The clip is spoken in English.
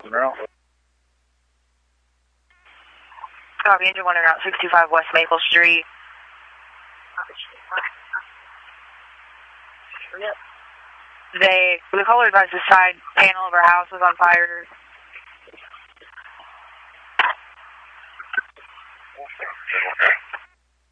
Monroe. Copy, engine 1 and Route 65 West Maple Street. The caller advised the side panel of our house was on fire.